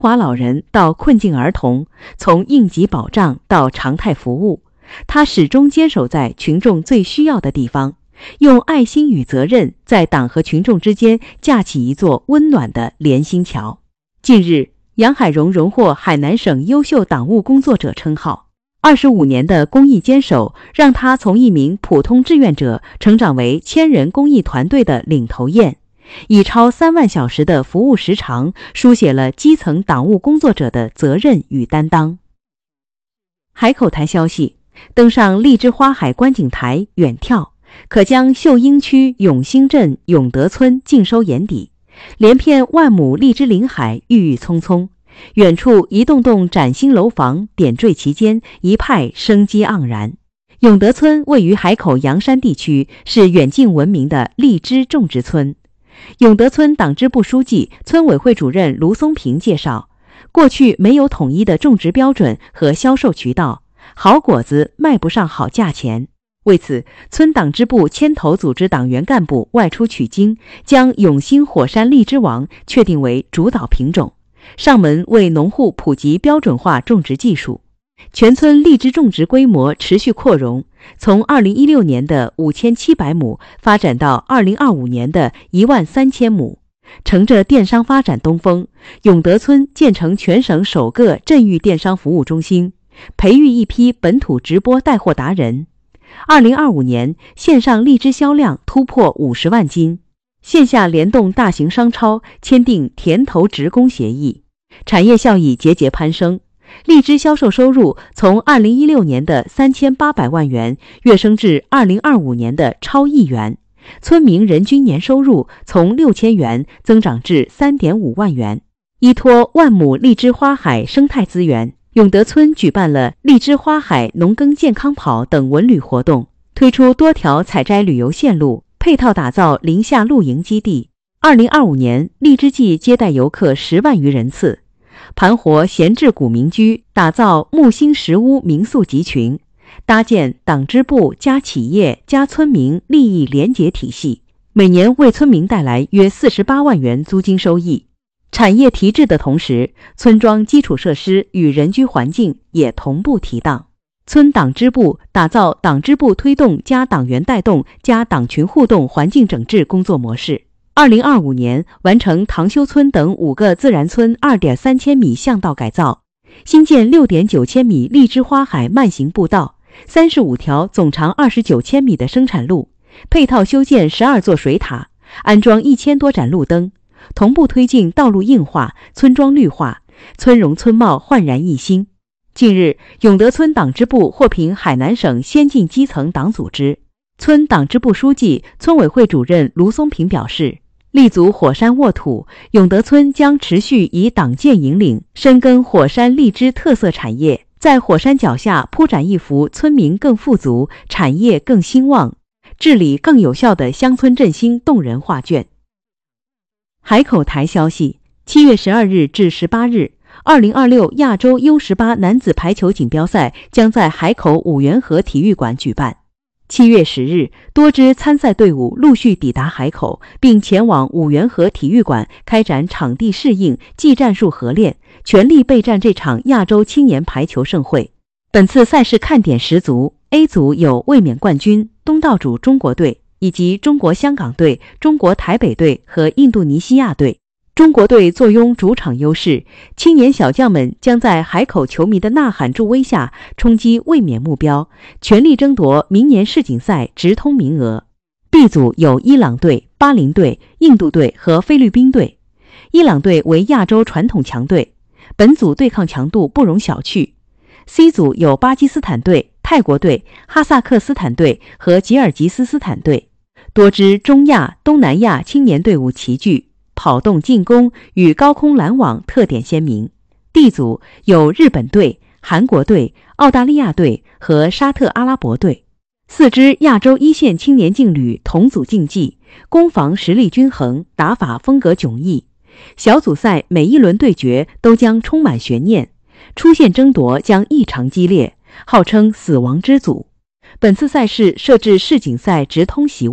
华老人到困境儿童，从应急保障到常态服务，他始终坚守在群众最需要的地方，用爱心与责任在党和群众之间架起一座温暖的连心桥。近日，杨海荣荣获海南省优秀党务工作者称号。25年的公益坚守，让他从一名普通志愿者成长为1000人公益团队的领头雁，以超3万小时的服务时长，书写了基层党务工作者的责任与担当。海口台消息，登上荔枝花海观景台远眺，可将秀英区永兴镇永德村尽收眼底，连片万亩荔枝林海郁郁葱葱，远处一栋栋崭新楼房点缀其间，一派生机盎然。永德村位于海口洋山地区，是远近闻名的荔枝种植村。永德村党支部书记、村委会主任卢松平介绍，过去没有统一的种植标准和销售渠道，好果子卖不上好价钱。为此，村党支部牵头组织党员干部外出取经，将永兴火山荔枝王确定为主导品种，上门为农户普及标准化种植技术。全村荔枝种植规模持续扩容，从2016年的5700亩发展到2025年的13000亩。乘着电商发展东风，永德村建成全省首个镇域电商服务中心，培育一批本土直播带货达人。2025年线上荔枝销量突破50万斤，线下联动大型商超签订田投职工协议，产业效益节节攀升。荔枝销售收入从2016年的3800万元跃升至2025年的超1亿元，村民人均年收入从6000元增长至3.5万元。依托万亩荔枝花海生态资源，永德村举办了荔枝花海农耕健康跑等文旅活动，推出多条采摘旅游线路，配套打造林下露营基地。2025年，荔枝季接待游客10万余人次，盘活闲置古民居，打造木星石屋民宿集群，搭建党支部加企业加村民利益联结体系，每年为村民带来约48万元租金收益。产业提质的同时，村庄基础设施与人居环境也同步提档。村党支部打造党支部推动加党员带动加党群互动环境整治工作模式。2025年完成塘修村等5个自然村2.3千米巷道改造，新建6.9千米荔枝花海慢行步道，35条总长29千米的生产路，配套修建12座水塔，安装1000多盏路灯，同步推进道路硬化、村庄绿化，村容村貌焕然一新。近日，永德村党支部获评海南省先进基层党组织。村党支部书记、村委会主任卢松平表示，立足火山沃土，永德村将持续以党建引领，深耕火山荔枝特色产业，在火山脚下铺展一幅村民更富足、产业更兴旺、治理更有效的乡村振兴动人画卷。海口台消息，7月12日至18日，2026亚洲 U18 男子排球锦标赛将在海口五缘河体育馆举办。7月10日，多支参赛队伍陆续抵达海口，并前往五缘河体育馆开展场地适应、技战术合练，全力备战这场亚洲青年排球盛会。本次赛事看点十足 ，A 组有卫冕冠军、东道主中国队，以及中国香港队、中国台北队和印度尼西亚队。中国队坐拥主场优势，青年小将们将在海口球迷的呐喊助威下冲击卫冕目标，全力争夺明年世锦赛直通名额。B 组有伊朗队、巴林队、印度队和菲律宾队。伊朗队为亚洲传统强队，本组对抗强度不容小觑。C 组有巴基斯坦队、泰国队、哈萨克斯坦队和吉尔吉斯斯坦队，多支中亚、东南亚青年队伍齐聚，跑动进攻与高空拦网特点鲜明。D 组有日本队、韩国队、澳大利亚队和沙特阿拉伯队，4支亚洲一线青年劲旅同组竞技，攻防实力均衡，打法风格迥异。小组赛每一轮对决都将充满悬念，出线争夺将异常激烈，号称死亡之组。本次赛事设置世锦赛直通席位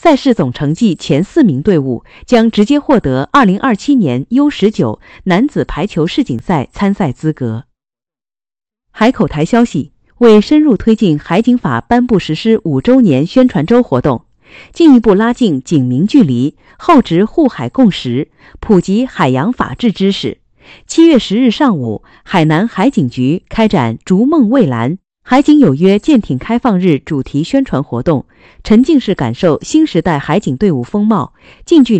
赛事总成绩前4名队伍将直接获得2027年 U19 男子排球世锦赛参赛资格。海口台消息，为深入推进海警法颁布实施5周年宣传周活动，进一步拉近警民距离，厚植护海共识，普及海洋法治知识。7月10日上午，海南海警局开展“逐梦蔚蓝”海警有约舰艇开放日主题宣传活动，沉浸式感受新时代海警队伍风貌，近距离